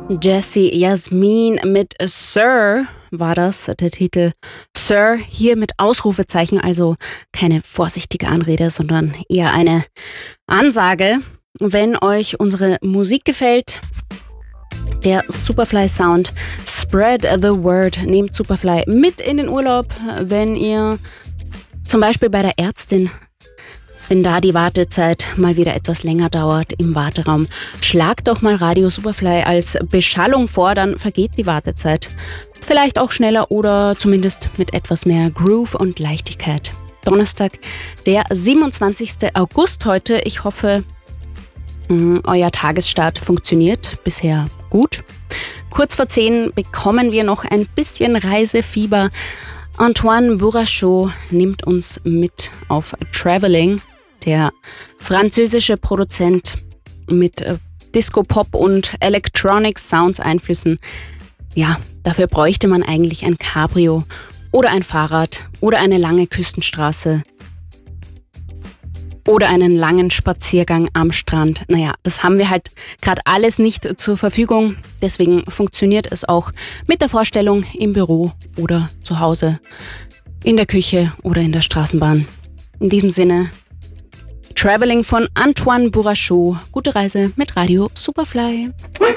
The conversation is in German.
Jessie Jasmin mit Sir war das, der Titel. Sir, hier mit Ausrufezeichen, also keine vorsichtige Anrede, sondern eher eine Ansage. Wenn euch unsere Musik gefällt, der Superfly Sound, spread the word, nehmt Superfly mit in den Urlaub, wenn ihr zum Beispiel bei der Ärztin, wenn da die Wartezeit mal wieder etwas länger dauert im Warteraum, schlagt doch mal Radio Superfly als Beschallung vor, dann vergeht die Wartezeit. Vielleicht auch schneller oder zumindest mit etwas mehr Groove und Leichtigkeit. Donnerstag, der 27. August heute. Ich hoffe, euer Tagesstart funktioniert bisher gut. Kurz vor 10 bekommen wir noch ein bisschen Reisefieber. Antoine Bourrachot nimmt uns mit auf Traveling. Der französische Produzent mit Disco, Pop und Electronic Sounds Einflüssen. Ja, dafür bräuchte man eigentlich ein Cabrio oder ein Fahrrad oder eine lange Küstenstraße oder einen langen Spaziergang am Strand. Naja, das haben wir halt gerade alles nicht zur Verfügung. Deswegen funktioniert es auch mit der Vorstellung im Büro oder zu Hause, in der Küche oder in der Straßenbahn. In diesem Sinne, Traveling von Antoine Bourrachot. Gute Reise mit Radio Superfly. We're